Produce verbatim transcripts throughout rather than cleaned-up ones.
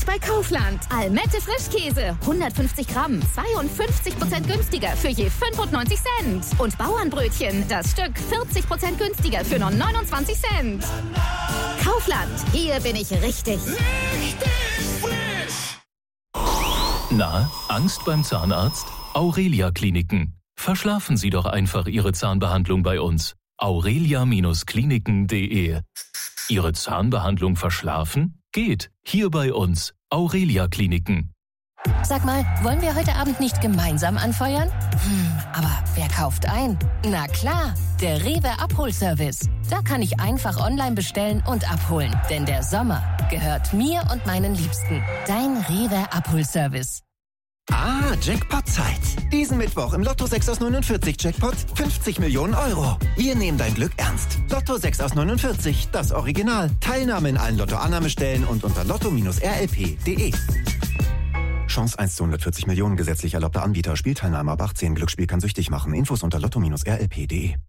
bei Kaufland. Almette Frischkäse, hundertfünfzig Gramm, zweiundfünfzig Prozent günstiger für je fünfundneunzig Cent. Und Bauernbrötchen, das Stück vierzig Prozent günstiger für nur neunundzwanzig Cent. Kaufland, hier bin ich richtig. Richtig frisch! Na, Angst beim Zahnarzt? Aurelia Kliniken. Verschlafen Sie doch einfach Ihre Zahnbehandlung bei uns. aurelia Kliniken punkt de. Ihre Zahnbehandlung verschlafen? Geht. Hier bei uns. Aurelia Kliniken. Sag mal, wollen wir heute Abend nicht gemeinsam anfeuern? Hm, aber wer kauft ein? Na klar, der Rewe Abholservice. Da kann ich einfach online bestellen und abholen. Denn der Sommer gehört mir und meinen Liebsten. Dein Rewe Abholservice. Ah, Jackpot-Zeit. Diesen Mittwoch im Lotto sechs aus neunundvierzig Jackpot fünfzig Millionen Euro. Wir nehmen dein Glück ernst. Lotto sechs aus neunundvierzig, das Original. Teilnahme in allen Lotto-Annahmestellen und unter lotto R L P punkt de. Chance eins zu hundertvierzig Millionen, gesetzlich erlaubter Anbieter. Spielteilnahme ab achtzehn. Glücksspiel kann süchtig machen. Infos unter lotto R L P punkt de.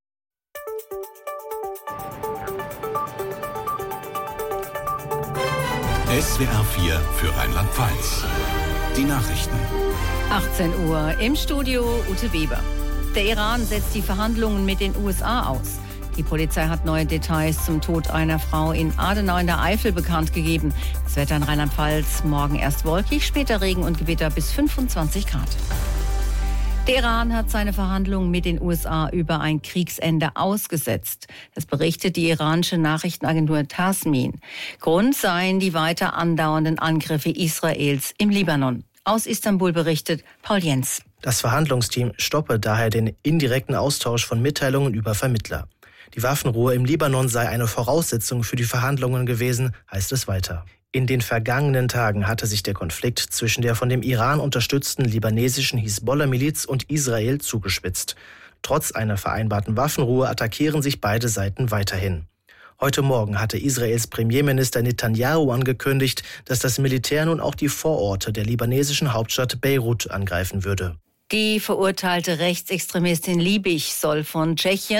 S W R vier für Rheinland-Pfalz. Die Nachrichten. achtzehn Uhr im Studio Ute Weber. Der Iran setzt die Verhandlungen mit den U S A aus. Die Polizei hat neue Details zum Tod einer Frau in Adenau in der Eifel bekannt gegeben. Das Wetter in Rheinland-Pfalz morgen erst wolkig, später Regen und Gewitter bis fünfundzwanzig Grad. Der Iran hat seine Verhandlungen mit den U S A über ein Kriegsende ausgesetzt. Das berichtet die iranische Nachrichtenagentur Tasmin. Grund seien die weiter andauernden Angriffe Israels im Libanon. Aus Istanbul berichtet Paul Jens. Das Verhandlungsteam stoppe daher den indirekten Austausch von Mitteilungen über Vermittler. Die Waffenruhe im Libanon sei eine Voraussetzung für die Verhandlungen gewesen, heißt es weiter. In den vergangenen Tagen hatte sich der Konflikt zwischen der von dem Iran unterstützten libanesischen Hisbollah-Miliz und Israel zugespitzt. Trotz einer vereinbarten Waffenruhe attackieren sich beide Seiten weiterhin. Heute Morgen hatte Israels Premierminister Netanyahu angekündigt, dass das Militär nun auch die Vororte der libanesischen Hauptstadt Beirut angreifen würde. Die verurteilte Rechtsextremistin Liebig soll von Tschechien